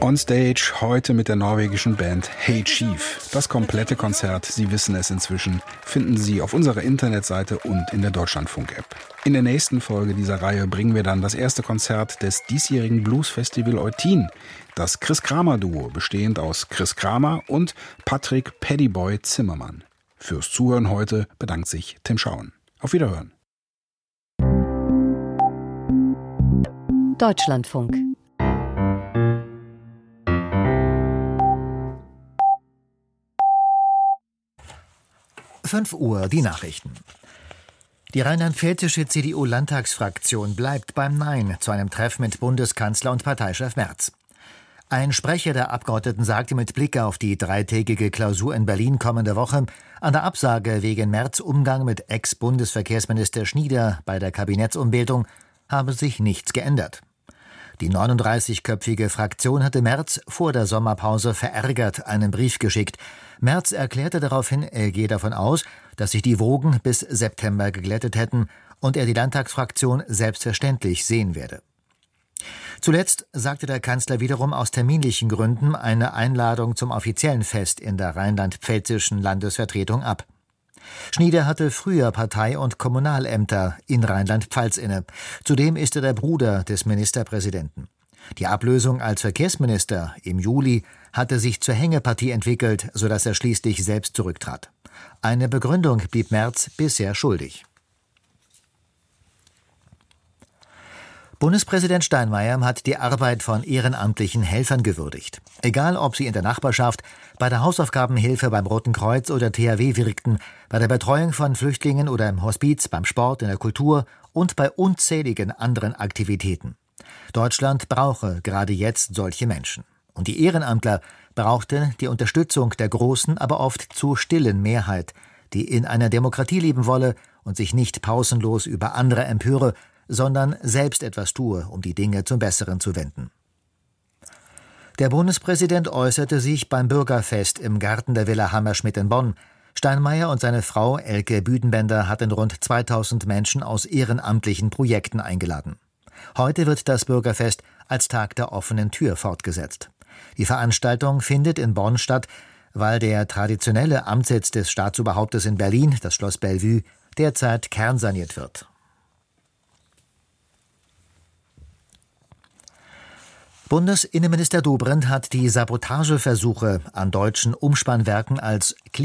On Stage heute mit der norwegischen Band Hey Chief. Das komplette Konzert, Sie wissen es inzwischen, finden Sie auf unserer Internetseite und in der Deutschlandfunk-App. In der nächsten Folge dieser Reihe bringen wir dann das erste Konzert des diesjährigen Bluesfestival Eutin. Das Chris Kramer-Duo, bestehend aus Chris Kramer und Patrick Paddyboy Zimmermann. Fürs Zuhören heute bedankt sich Tim Schauen. Auf Wiederhören. Deutschlandfunk. Uhr, die Nachrichten. Die rheinland-pfälzische CDU-Landtagsfraktion bleibt beim Nein zu einem Treffen mit Bundeskanzler und Parteichef Merz. Ein Sprecher der Abgeordneten sagte mit Blick auf die dreitägige Klausur in Berlin kommende Woche, an der Absage wegen Merz' Umgang mit Ex-Bundesverkehrsminister Schnieder bei der Kabinettsumbildung habe sich nichts geändert. Die 39-köpfige Fraktion hatte Merz vor der Sommerpause verärgert einen Brief geschickt. Merz erklärte daraufhin, er gehe davon aus, dass sich die Wogen bis September geglättet hätten und er die Landtagsfraktion selbstverständlich sehen werde. Zuletzt sagte der Kanzler wiederum aus terminlichen Gründen eine Einladung zum offiziellen Fest in der rheinland-pfälzischen Landesvertretung ab. Schnieder hatte früher Partei- und Kommunalämter in Rheinland-Pfalz inne. Zudem ist er der Bruder des Ministerpräsidenten. Die Ablösung als Verkehrsminister im Juli hatte sich zur Hängepartie entwickelt, sodass er schließlich selbst zurücktrat. Eine Begründung blieb Merz bisher schuldig. Bundespräsident Steinmeier hat die Arbeit von ehrenamtlichen Helfern gewürdigt. Egal, ob sie in der Nachbarschaft, bei der Hausaufgabenhilfe beim Roten Kreuz oder THW wirkten, bei der Betreuung von Flüchtlingen oder im Hospiz, beim Sport, in der Kultur und bei unzähligen anderen Aktivitäten. Deutschland brauche gerade jetzt solche Menschen. Und die Ehrenamtler brauchten die Unterstützung der großen, aber oft zu stillen Mehrheit, die in einer Demokratie leben wolle und sich nicht pausenlos über andere empöre, sondern selbst etwas tue, um die Dinge zum Besseren zu wenden. Der Bundespräsident äußerte sich beim Bürgerfest im Garten der Villa Hammerschmidt in Bonn. Steinmeier und seine Frau Elke Büdenbender hatten rund 2000 Menschen aus ehrenamtlichen Projekten eingeladen. Heute wird das Bürgerfest als Tag der offenen Tür fortgesetzt. Die Veranstaltung findet in Bonn statt, weil der traditionelle Amtssitz des Staatsoberhauptes in Berlin, das Schloss Bellevue, derzeit kernsaniert wird. Bundesinnenminister Dobrindt hat die Sabotageversuche an deutschen Umspannwerken als